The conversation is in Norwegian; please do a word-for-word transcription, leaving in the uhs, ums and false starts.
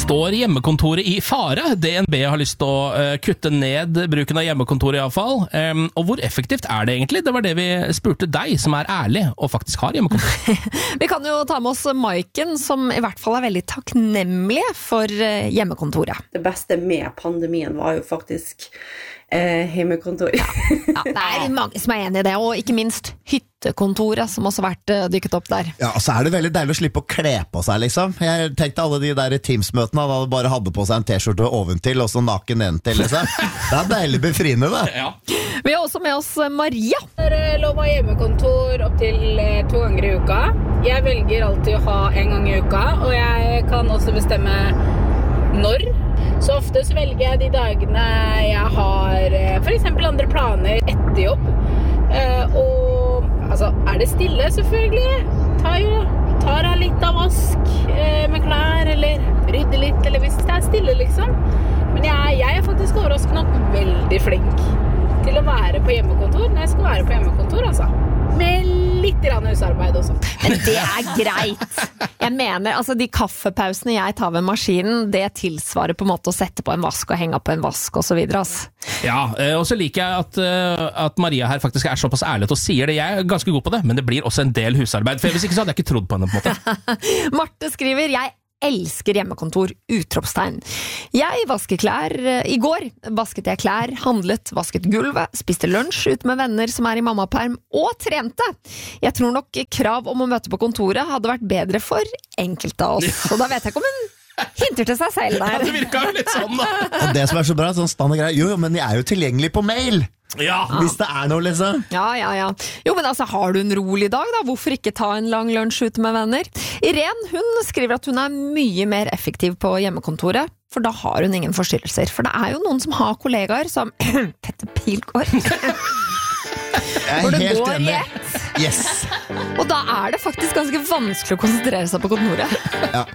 Står hjemmekontoret i fare? D N B har lyst til å uh, kutte ned bruken av hjemmekontoret i alle fall. Um, og hvor effektivt er det egentlig? Det var det vi spurte deg, som er ærlig og faktisk har hjemmekontor. Vi kan jo ta med oss Maiken, som i hvert fall er veldig takknemlig for uh, hjemmekontoret. Det beste med pandemien var jo faktisk eh, hjemmekontor. Ja, ja, det er mange som er enig i det, og ikke minst hyttekontoret, som også har vært uh, dykket opp der. Ja, og så er det veldig deilig å slippe å kle på seg, liksom. Jeg tenkte alle de der Teams-møtene, da de bare hadde på seg en t-skjorte oventil, og så naken nedentil, liksom. Det er deilig befriende, da. Ja. Vi har også med oss Maria. Det er lov å ha hjemmekontor opp til to ganger i uka. Jeg velger alltid å ha en gang i uka, og jeg kan også bestemme når. Så ofte så velger jeg de dagene jeg har for eksempel andre planer etter jobb. Og altså, er det stille selvfølgelig? Tar jo tar jeg litt av vask med klær, eller rydder litt, eller hvis det er stille liksom. Men jeg, jeg er faktisk overraskende nok veldig flink til å være på hjemmekontor når jeg skal være på hjemmekontor, altså. Med litt grann husarbeid også. Men det er greit. Jeg mener, altså de kaffepausene jeg tar ved maskinen, det tilsvarer på en måte å sette på en vask og henge på en vask og så videre, altså. Ja, og så liker jeg at, at Maria her faktisk er såpass ærlig og sier det. Jeg er ganske god på det, men det blir også en del husarbeid. For hvis ikke så hadde jeg ikke trodd på henne på en måte. Marte skriver, jeg elsker hjemmekontor, utropstegn. Jeg vasker klær. I går vasket jeg klær, handlet, vasket gulvet, spiste lunsj ut med venner som er i mammaperm, og trente. Jeg tror nok krav om å møte på kontoret hadde vært bedre for enkelte av oss. Og da vet jeg ikke om hun hinter til seg selv der. Ja, det virker jo litt sånn da. Og det som er så bra, sånn standard greier, jo, men jeg er jo tilgjengelig på mail. Ja. Hvis det er noe, liksom. Ja, ja, ja. Jo, men altså, har du en rolig dag da? Hvorfor ikke ta en lang lunsj ute med venner? Irene, hun skriver at hun er mye mer effektiv på hjemmekontoret, for da har hun ingen forstyrrelser. For det er jo noen som har kollegaer som Petter Pilgaard. Jeg er helt enig. Yes. Og da er det faktisk ganske vanskelig å konsentrere seg på kontoret. Ja,